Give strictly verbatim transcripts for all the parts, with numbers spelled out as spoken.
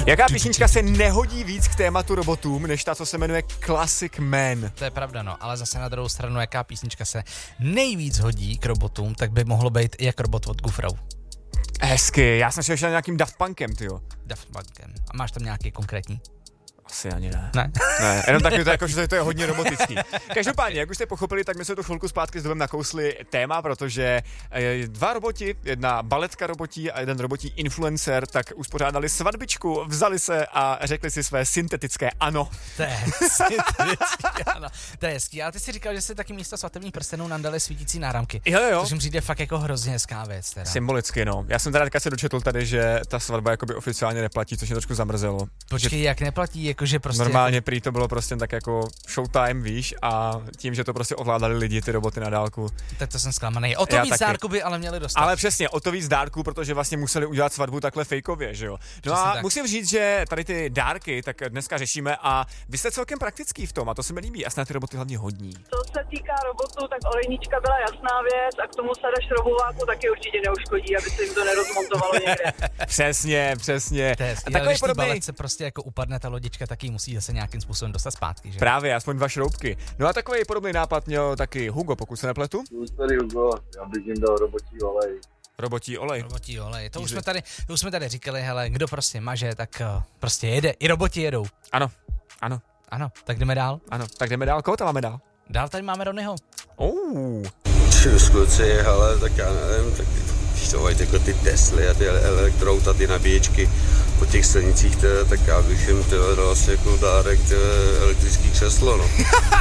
Jaká písnička se nehodí víc k tématu robotům, než ta, co se jmenuje Classic Man? To je pravda, no, ale zase na druhou stranu, jaká písnička se nejvíc hodí k robotům, tak by mohlo být Jak robot od Gufrau. Hezky, já jsem si šel nějakým Daft Punkem, tyjo. Daft Punkem. A máš tam nějaký konkrétní? Asi ani ne. Ne? Ne, jenom taky to, jako, že to je hodně robotický. Každopádně, jak už jste pochopili, tak my se tu chvilku zpátky s Dobem nakousli téma, protože dva roboti, jedna baletka robotí a jeden robotí influencer, tak uspořádali svatbičku, vzali se a řekli si své syntetické ano. To je syntetické ano. To je hezký, ale ty si říkal, že si taky místo svatebních prstenů nandali svítící náramky. Jo, jo. Což mi přijde fakt jako hrozně hezká věc. Teda. Symbolicky, no. Já jsem teda teďka se dočetl tady, že ta svatba jakoby oficiálně neplatí, což mě trošku zamrzelo. Počkej, že... jak neplatí, jakože prostě... Normálně jako... prý to bylo prostě tak jako showtime, víš, a tím, že to prostě ovládali lidi, ty roboty na dálku. Tak to jsem zklamaný. O to Já víc taky. dárků by ale měli dostat. Ale přesně, o to víc dárků, protože vlastně museli udělat svatbu takhle fejkově, že jo. No Přesně a tak. musím říct, že tady ty dárky, tak dneska řešíme a vy jste celkem praktický v tom a to se mi líbí a snad ty roboty hlavně hodní. Co se týká robotů, tak olejnička byla jasná věc a k tomu sada šrobováku taky určitě neuškodí, aby se jim to nerozmontovalo někde. Přesně, přesně. To je hezký, A ale když podobný... podobný... baletce prostě jako upadne ta lodička, tak ji musí zase nějakým způsobem dostat zpátky, že? Právě, aspoň dva šroubky. No a takový podobný nápad měl taky Hugo, pokud se nepletu. Už tady Hugo, já bych jim dal robotí olej. Robotí olej. Robotí olej. To už jsme tady, to už jsme tady říkali, hele, kdo prostě maže, tak uh, prostě jede. I roboti jedou. Ano, ano. Ano, tak jdeme dál. Ano, tak jdeme dál. Koho tam máme dál? Dál tady máme Ronnyho. Oh. Kluci, hele, tak já nevím, tak ty, to mají jako ty Tesly a ty elektrouta, ty nabíječky po těch silnicích, tyhle, tak já bych jim tyhle, dal asi jako dárek tyhle, elektrický křeslo, no.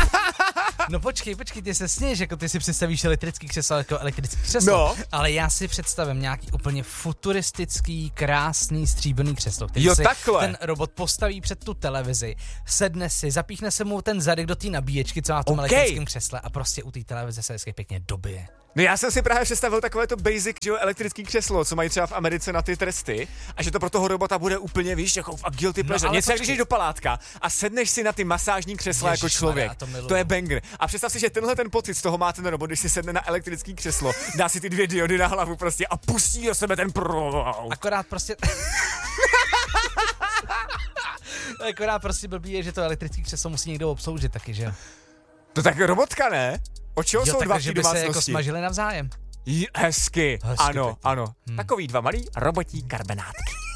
No počkej, počkej, ty se sněš, jako ty si představíš elektrický křeslo jako elektrický křeslo, no. Ale já si představím nějaký úplně futuristický, krásný, stříbrný křeslo, který jo, si takhle. ten robot postaví před tu televizi, sedne si, zapíchne se mu ten zadek do té nabíječky, co má v tom okay. elektrickém křesle a prostě u té televize se hezky pěkně dobije. No já jsem si právě představil takové to basic, že jo, elektrický křeslo, co mají třeba v Americe na ty tresty a že to pro toho robota bude úplně, víš, jako fakt guilty pleasure. No, něco, jak když jdeš do palátka a sedneš si na ty masážní křesla jako člověk. To, to je banger. A představ si, že tenhle ten pocit z toho má ten robot, když si sedne na elektrický křeslo, dá si ty dvě diody na hlavu prostě a pustí do sebe ten proud. Akorát prostě... Akorát prostě blbý je, že to elektrický křeslo musí někdo obsloužit taky, že jo? To tak robotka, ne? O čeho jo, jsou tak, dva v že té by se domácnosti? jako smažili navzájem. J- hezky. Hezky ano, pěkně. ano. Hmm. Takový dva malí robotí karbenátky.